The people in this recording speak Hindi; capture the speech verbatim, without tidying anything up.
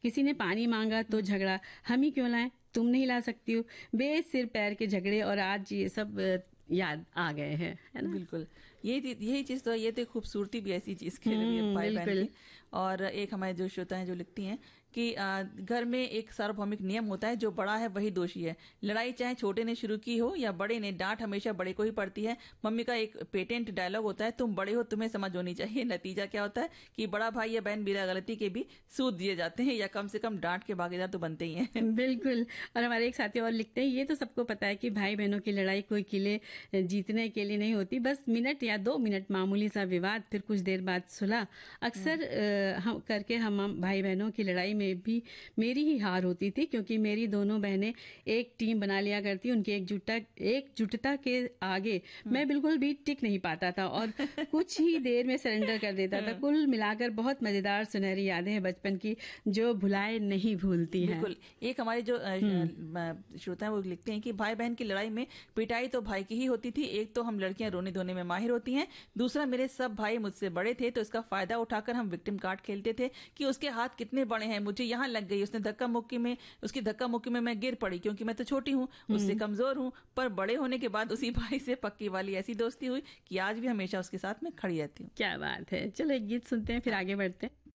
किसी ने पानी मांगा तो झगड़ा, हम ही क्यों लाएं, तुम नहीं ला सकती हो। बे सिर पैर के झगड़े और आज ये सब याद आ गए हैं, है ना। बिल्कुल, यही यही चीज तो ये तो खूबसूरती भी ऐसी चीज के लिए भाई बहन की। और एक हमारे जो श्रोता हैं जो लिखती हैं कि घर में एक सार्वभौमिक नियम होता है, जो बड़ा है वही दोषी है। लड़ाई चाहे छोटे ने शुरू की हो या बड़े ने, डांट हमेशा बड़े को ही पड़ती है। मम्मी का एक पेटेंट डायलॉग होता है, तुम बड़े हो तुम्हें समझ होनी चाहिए। नतीजा क्या होता है कि बड़ा भाई या बहन बिना गलती के भी सूद दिए जाते हैं, या कम से कम डांट के भागीदार तो बनते ही हैं। बिल्कुल। और हमारे एक साथी और लिखते हैं, ये तो सबको पता है कि भाई बहनों की लड़ाई कोई किले जीतने के लिए नहीं होती, बस मिनट या दो मिनट मामूली सा विवाद, फिर कुछ देर बाद सुलह। अक्सर हम करके हम भाई बहनों की लड़ाई में भी मेरी ही हार होती थी, क्योंकि मेरी दोनों बहनें एक टीम बना लिया करती, उनकी एकजुटता एकजुटता के आगे मैं बिल्कुल भी टिक नहीं पाता था और कुछ ही देर में सरेंडर कर देता था। कुल मिलाकर बहुत मजेदार सुनहरी यादें हैं बचपन की, जो भुलाए नहीं भूलती हैं। बिल्कुल। एक हमारे जो श्रोता है वो लिखते हैं कि भाई बहन की लड़ाई में पिटाई तो भाई की ही होती थी। एक तो हम लड़कियां रोने धोने में माहिर होती हैं, दूसरा मेरे सब भाई मुझसे बड़े थे, तो इसका फायदा उठाकर हम विक्टिम कार्ड खेलते थे कि उसके हाथ कितने बड़े हैं, मुझे यहाँ लग गई, उसने धक्का मुक्की में उसकी धक्का मुक्की में मैं गिर पड़ी क्योंकि मैं तो छोटी हूँ, उससे कमजोर हूँ। पर बड़े होने के बाद उसी भाई से पक्की वाली ऐसी दोस्ती हुई कि आज भी हमेशा उसके साथ में खड़ी रहती हूँ। क्या बात है। चलो एक गीत सुनते हैं, फिर आगे बढ़ते हैं।